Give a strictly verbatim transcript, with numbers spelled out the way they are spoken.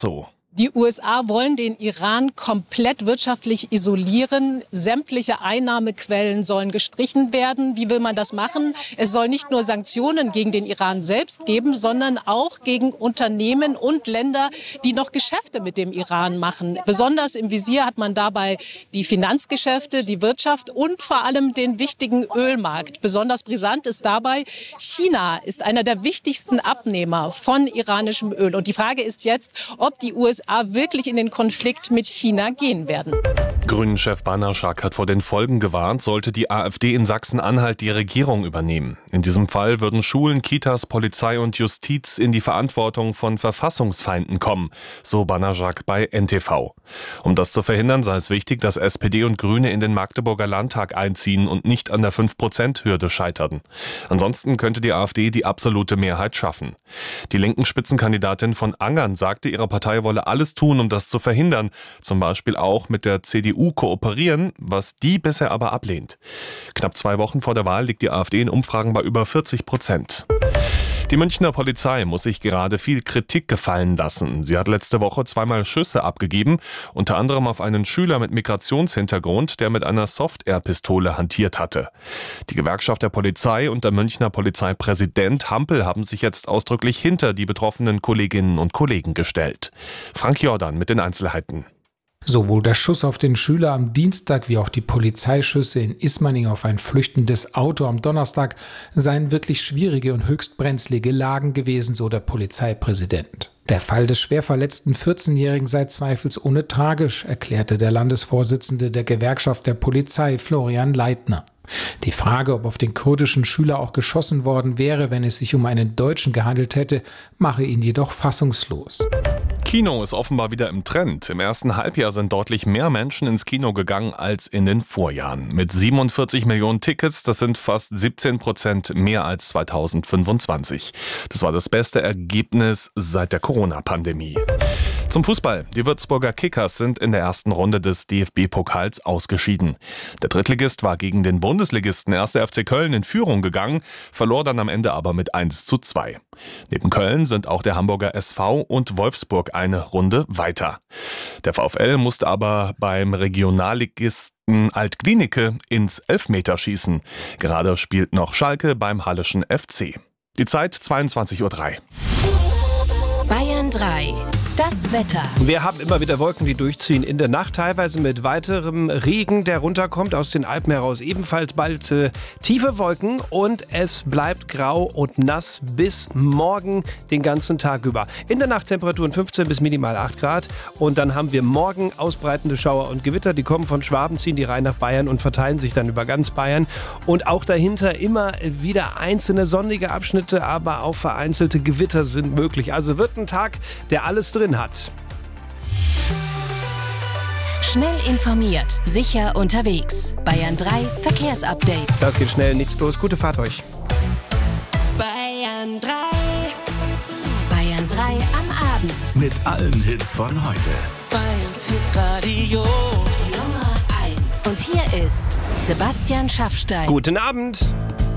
so. Die U S A wollen den Iran komplett wirtschaftlich isolieren. Sämtliche Einnahmequellen sollen gestrichen werden. Wie will man das machen? Es soll nicht nur Sanktionen gegen den Iran selbst geben, sondern auch gegen Unternehmen und Länder, die noch Geschäfte mit dem Iran machen. Besonders im Visier hat man dabei die Finanzgeschäfte, die Wirtschaft und vor allem den wichtigen Ölmarkt. Besonders brisant ist dabei, China ist einer der wichtigsten Abnehmer von iranischem Öl. Und die Frage ist jetzt, ob die U S A wirklich in den Konflikt mit China gehen werden. Grünen-Chef Banaschak hat vor den Folgen gewarnt, sollte die AfD in Sachsen-Anhalt die Regierung übernehmen. In diesem Fall würden Schulen, Kitas, Polizei und Justiz in die Verantwortung von Verfassungsfeinden kommen, so Banaschak bei N T V. Um das zu verhindern, sei es wichtig, dass S P D und Grüne in den Magdeburger Landtag einziehen und nicht an der fünf Prozent Hürde scheitern. Ansonsten könnte die AfD die absolute Mehrheit schaffen. Die linken Spitzenkandidatin von Angern sagte, ihre Partei wolle alles tun, um das zu verhindern, zum Beispiel auch mit der C D U kooperieren, was die bisher aber ablehnt. Knapp zwei Wochen vor der Wahl liegt die AfD in Umfragen bei über vierzig Prozent. Die Münchner Polizei muss sich gerade viel Kritik gefallen lassen. Sie hat letzte Woche zweimal Schüsse abgegeben, unter anderem auf einen Schüler mit Migrationshintergrund, der mit einer Soft-Air-Pistole hantiert hatte. Die Gewerkschaft der Polizei und der Münchner Polizeipräsident Hampel haben sich jetzt ausdrücklich hinter die betroffenen Kolleginnen und Kollegen gestellt. Frank Jordan mit den Einzelheiten. Sowohl der Schuss auf den Schüler am Dienstag wie auch die Polizeischüsse in Ismaning auf ein flüchtendes Auto am Donnerstag seien wirklich schwierige und höchst brenzlige Lagen gewesen, so der Polizeipräsident. Der Fall des schwer verletzten vierzehnjährigen sei zweifelsohne tragisch, erklärte der Landesvorsitzende der Gewerkschaft der Polizei, Florian Leitner. Die Frage, ob auf den kurdischen Schüler auch geschossen worden wäre, wenn es sich um einen Deutschen gehandelt hätte, mache ihn jedoch fassungslos. Kino ist offenbar wieder im Trend. Im ersten Halbjahr sind deutlich mehr Menschen ins Kino gegangen als in den Vorjahren. Mit siebenundvierzig Millionen Tickets, das sind fast siebzehn Prozent mehr als zweitausendfünfundzwanzig. Das war das beste Ergebnis seit der Corona-Pandemie. Zum Fußball. Die Würzburger Kickers sind in der ersten Runde des D F B-Pokals ausgeschieden. Der Drittligist war gegen den Bundesligisten erster F C Köln in Führung gegangen, verlor dann am Ende aber mit eins zu zwei. Neben Köln sind auch der Hamburger S V und Wolfsburg eine Runde weiter. Der VfL musste aber beim Regionalligisten Alt-Glienicke ins Elfmeterschießen. Gerade spielt noch Schalke beim Halleschen F C. Die Zeit zweiundzwanzig Uhr drei. Bayern drei. Das Wetter. Wir haben immer wieder Wolken, die durchziehen. In der Nacht teilweise mit weiterem Regen, der runterkommt aus den Alpen heraus. Ebenfalls bald äh, tiefe Wolken und es bleibt grau und nass bis morgen den ganzen Tag über. In der Nacht Temperaturen fünfzehn bis minimal acht Grad. Und dann haben wir morgen ausbreitende Schauer und Gewitter. Die kommen von Schwaben, ziehen die rein nach Bayern und verteilen sich dann über ganz Bayern. Und auch dahinter immer wieder einzelne sonnige Abschnitte, aber auch vereinzelte Gewitter sind möglich. Also wird ein Tag, der alles drin hat. Schnell informiert, sicher unterwegs. Bayern drei Verkehrsupdate. Das geht schnell, nichts los. Gute Fahrt euch. Bayern drei. Bayern drei am Abend. Mit allen Hits von heute. Bayerns Hitradio Nummer eins. Und hier ist Sebastian Schaffstein. Guten Abend.